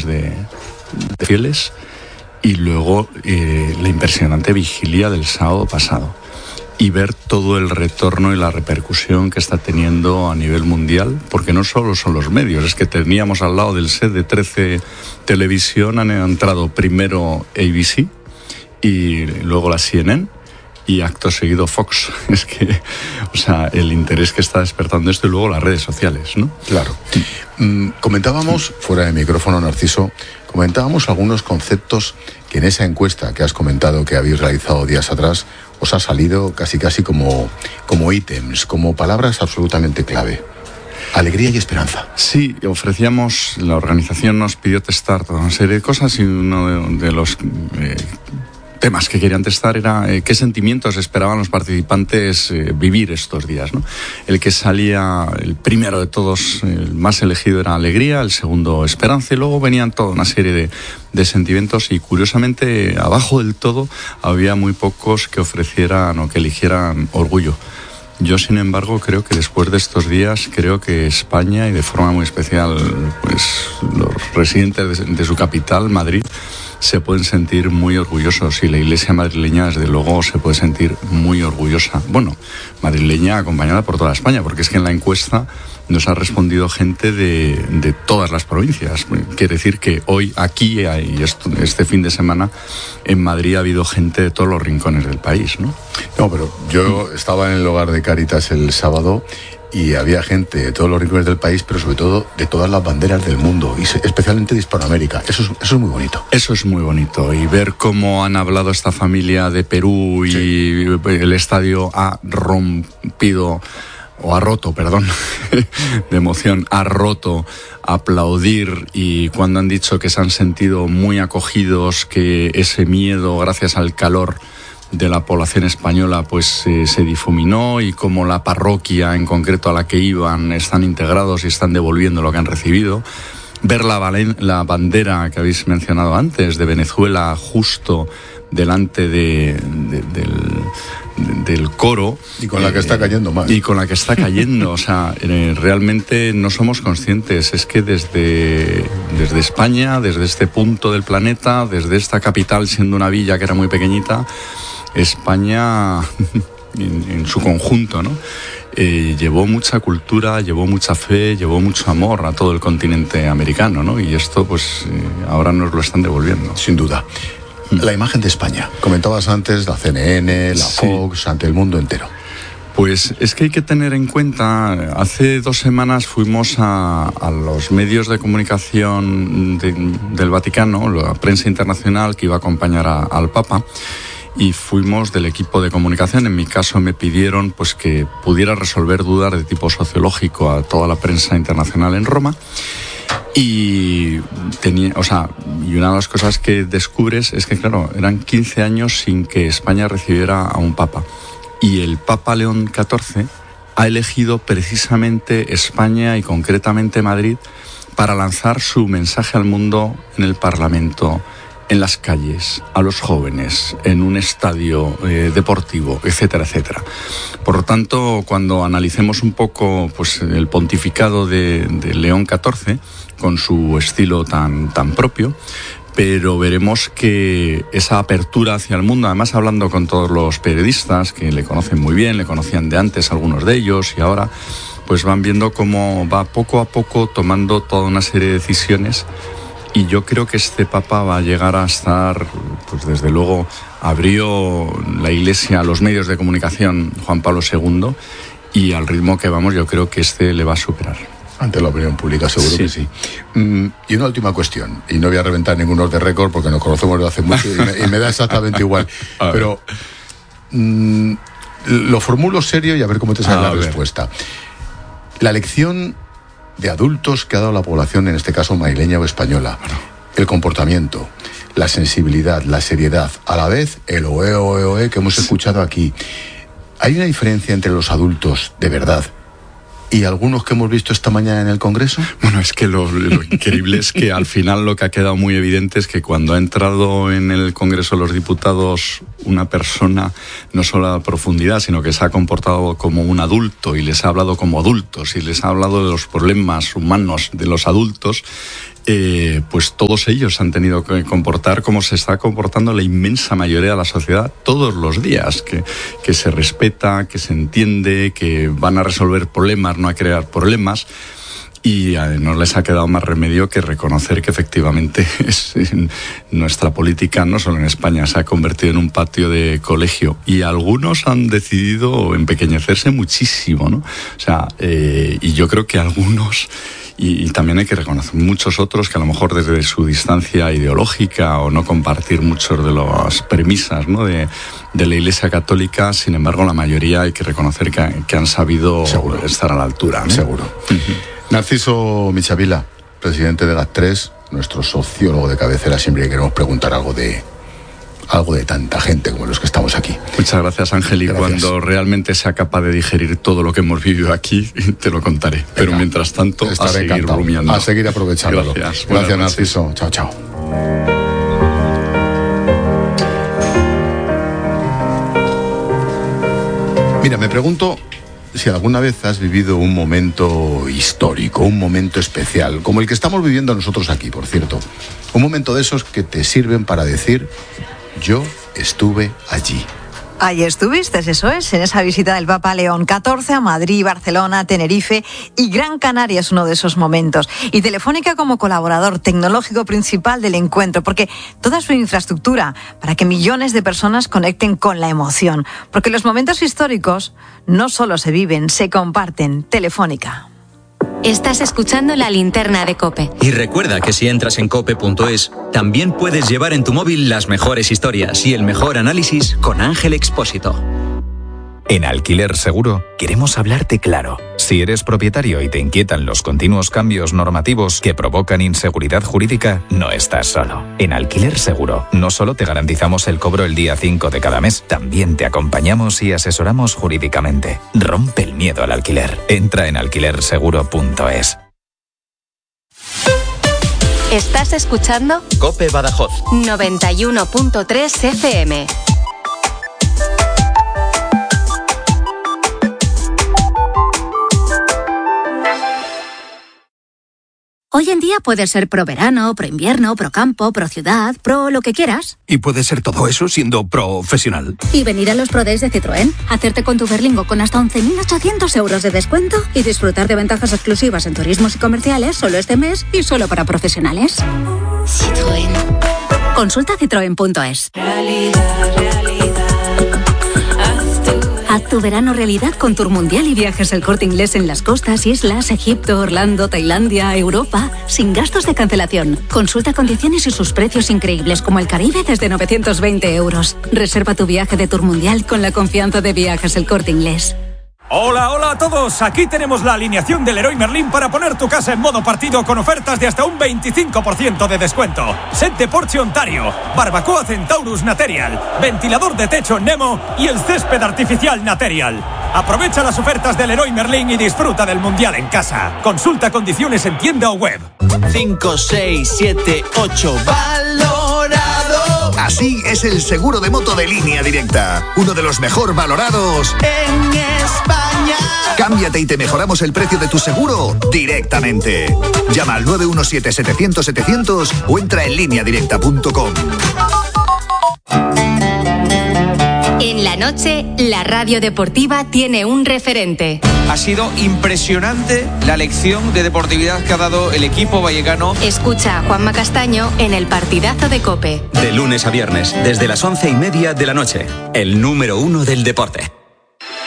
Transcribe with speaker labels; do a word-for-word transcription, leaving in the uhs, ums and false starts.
Speaker 1: de, de fieles, y luego eh, la impresionante vigilia del sábado pasado, y ver todo el retorno y la repercusión que está teniendo a nivel mundial, porque no solo son los medios, es que teníamos al lado del set de trece Televisión, han entrado primero A B C y luego la C N N, y acto seguido Fox. Es que, o sea, el interés que está despertando esto, y luego las redes sociales, ¿no?
Speaker 2: Claro. Mm, comentábamos, fuera de micrófono, Narciso, comentábamos algunos conceptos que en esa encuesta que has comentado, que habéis realizado días atrás, os ha salido casi casi como, como ítems, como palabras absolutamente clave. Alegría y esperanza.
Speaker 1: Sí, ofrecíamos, la organización nos pidió testar toda una serie de cosas, y uno de, de los eh, temas que querían testar era eh, qué sentimientos esperaban los participantes eh, vivir estos días, ¿no? El que salía, el primero de todos, el más elegido, era alegría, el segundo esperanza, y luego venían toda una serie de, de sentimientos, y curiosamente abajo del todo había muy pocos que ofrecieran o que eligieran orgullo. Yo, sin embargo, creo que después de estos días, creo que España, y de forma muy especial, pues los residentes de, de su capital, Madrid, se pueden sentir muy orgullosos, y la Iglesia madrileña, desde luego, se puede sentir muy orgullosa. Bueno, madrileña acompañada por toda España, porque es que en la encuesta nos ha respondido gente de, de todas las provincias. Quiere decir que hoy, aquí y esto, este fin de semana, en Madrid ha habido gente de todos los rincones del país, ¿no?
Speaker 2: No, pero yo estaba en el hogar de Cáritas el sábado, y había gente de todos los rincones del país, pero sobre todo de todas las banderas del mundo, y especialmente de Hispanoamérica. Eso es, eso es muy bonito.
Speaker 1: Eso es muy bonito, y ver cómo han hablado esta familia de Perú, y sí, el estadio ha rompido, o ha roto, perdón, de emoción, ha roto, aplaudir, y cuando han dicho que se han sentido muy acogidos, que ese miedo, gracias al calor de la población española, pues eh, se difuminó, y como la parroquia en concreto a la que iban están integrados y están devolviendo lo que han recibido. Ver la, valen- la bandera que habéis mencionado antes de Venezuela justo delante de, de, del, de, del coro.
Speaker 2: Y con la que eh, está cayendo más.
Speaker 1: Y con la que está cayendo. O sea, eh, realmente no somos conscientes. Es que desde, desde España, desde este punto del planeta, desde esta capital, siendo una villa que era muy pequeñita, España en, en su conjunto, ¿no? Eh, llevó mucha cultura, llevó mucha fe, llevó mucho amor a todo el continente americano, ¿no? Y esto, pues, eh, ahora nos lo están devolviendo.
Speaker 2: Sin duda. La imagen de España. Comentabas antes la C N N, la
Speaker 1: sí.
Speaker 2: Fox, ante el mundo entero.
Speaker 1: Pues es que hay que tener en cuenta, hace dos semanas fuimos a, a los medios de comunicación de, del Vaticano, la prensa internacional que iba a acompañar a, al Papa, y fuimos del equipo de comunicación. En mi caso me pidieron pues que pudiera resolver dudas de tipo sociológico a toda la prensa internacional en Roma. Y tenía, o sea, y una de las cosas que descubres es que, claro, eran quince años sin que España recibiera a un papa. Y el Papa León catorce ha elegido precisamente España, y concretamente Madrid, para lanzar su mensaje al mundo en el Parlamento, en las calles, a los jóvenes, en un estadio eh, deportivo, etcétera, etcétera. Por lo tanto, cuando analicemos un poco pues, el pontificado de, de León catorce, con su estilo tan, tan propio, pero veremos que esa apertura hacia el mundo, además hablando con todos los periodistas que le conocen muy bien, le conocían de antes algunos de ellos, y ahora pues van viendo cómo va poco a poco tomando toda una serie de decisiones. Y yo creo que este Papa va a llegar a estar, pues desde luego, abrió la Iglesia a los medios de comunicación Juan Pablo segundo, y al ritmo que vamos yo creo que este le va a superar.
Speaker 2: Ante la opinión pública, seguro sí. que sí. Mm, y una última cuestión, y no voy a reventar ninguno de récord porque nos conocemos desde hace mucho y me, y me da exactamente igual. Pero mm, lo formulo serio y a ver cómo te sale a la ver. respuesta. La lección de adultos que ha dado la población, en este caso madrileña o española, bueno, el comportamiento, la sensibilidad, la seriedad, a la vez el oe, oe, oe que hemos escuchado aquí. ¿Hay una diferencia entre los adultos de verdad y algunos que hemos visto esta mañana en el Congreso?
Speaker 1: Bueno, es que lo, lo increíble es que al final lo que ha quedado muy evidente es que cuando ha entrado en el Congreso de los Diputados una persona, no solo a profundidad, sino que se ha comportado como un adulto y les ha hablado como adultos y les ha hablado de los problemas humanos de los adultos, eh, pues todos ellos han tenido que comportar como se está comportando la inmensa mayoría de la sociedad todos los días, que, que se respeta, que se entiende, que van a resolver problemas, no a crear problemas. Y no les ha quedado más remedio que reconocer que efectivamente es, nuestra política, no solo en España, se ha convertido en un patio de colegio. Y algunos han decidido empequeñecerse muchísimo, ¿no? O sea, eh, y yo creo que algunos, y, y también hay que reconocer muchos otros que a lo mejor desde su distancia ideológica o no compartir muchas de las premisas, ¿no?, de, de la Iglesia Católica, sin embargo la mayoría hay que reconocer que, que han sabido Seguro. estar a la altura, ¿no?
Speaker 2: Seguro. Uh-huh. Narciso Michavila, presidente de GAT tres, nuestro sociólogo de cabecera, siempre que queremos preguntar algo de algo de tanta gente como los que estamos aquí.
Speaker 1: Muchas gracias, Ángel, y gracias. Cuando realmente sea capaz de digerir todo lo que hemos vivido aquí, te lo contaré. Venga, pero mientras tanto, a seguir encantado. rumiando.
Speaker 2: A seguir aprovechándolo.
Speaker 1: Gracias,
Speaker 2: gracias Narciso. Chao, chao. Mira, me pregunto si alguna vez has vivido un momento histórico, un momento especial, como el que estamos viviendo nosotros aquí, por cierto. Un momento de esos que te sirven para decir, yo estuve allí.
Speaker 3: Ahí estuviste, eso es, en esa visita del Papa León catorce a Madrid, Barcelona, Tenerife y Gran Canaria es uno de esos momentos. Y Telefónica como colaborador tecnológico principal del encuentro, porque toda su infraestructura para que millones de personas conecten con la emoción. Porque los momentos históricos no solo se viven, se comparten. Telefónica.
Speaker 4: Estás escuchando La Linterna de COPE.
Speaker 5: Y recuerda que si entras en cope punto es, también puedes llevar en tu móvil las mejores historias y el mejor análisis con Ángel Expósito.
Speaker 6: En Alquiler Seguro queremos hablarte claro. Si eres propietario y te inquietan los continuos cambios normativos que provocan inseguridad jurídica, no estás solo. En Alquiler Seguro no solo te garantizamos el cobro el día cinco de cada mes, también te acompañamos y asesoramos jurídicamente. Rompe el miedo al alquiler. Entra en alquiler seguro punto es.
Speaker 4: ¿Estás escuchando?
Speaker 5: COPE Badajoz.
Speaker 4: noventa y uno punto tres F M.
Speaker 7: Hoy en día puedes ser pro verano, pro invierno, pro campo, pro ciudad, pro lo que quieras.
Speaker 8: Y puedes ser todo eso siendo profesional.
Speaker 7: Y venir a los Pro Days de Citroën, hacerte con tu Berlingo con hasta once mil ochocientos euros de descuento y disfrutar de ventajas exclusivas en turismos y comerciales solo este mes y solo para profesionales. Citroën. Consulta citroen punto es.
Speaker 9: Realidad, realidad.
Speaker 7: Haz tu verano realidad con Tour Mundial y Viajes El Corte Inglés en las costas, islas, Egipto, Orlando, Tailandia, Europa, sin gastos de cancelación. Consulta condiciones y sus precios increíbles como el Caribe desde novecientos veinte euros. Reserva tu viaje de Tour Mundial con la confianza de Viajes El Corte Inglés.
Speaker 10: Hola, hola a todos. Aquí tenemos la alineación del Leroy Merlin para poner tu casa en modo partido con ofertas de hasta un veinticinco por ciento de descuento. Set de Porsche Ontario, barbacoa Centaurus Material, ventilador de techo Nemo y el césped artificial Material. Aprovecha las ofertas del Leroy Merlin y disfruta del Mundial en casa. Consulta condiciones en tienda o web.
Speaker 11: cinco, seis, siete, ocho valorado.
Speaker 12: Así es el seguro de moto de Línea Directa, uno de los mejor valorados
Speaker 11: en España.
Speaker 12: Cámbiate y te mejoramos el precio de tu seguro directamente. Llama al nueve uno siete, setecientos, setecientos o entra en línea directa punto com.
Speaker 4: En la noche, la radio deportiva tiene un referente.
Speaker 13: Ha sido impresionante la lección de deportividad que ha dado el equipo vallecano.
Speaker 4: Escucha a Juanma Castaño en el partidazo de COPE.
Speaker 5: De lunes a viernes, desde las once y media de la noche, el número uno del deporte.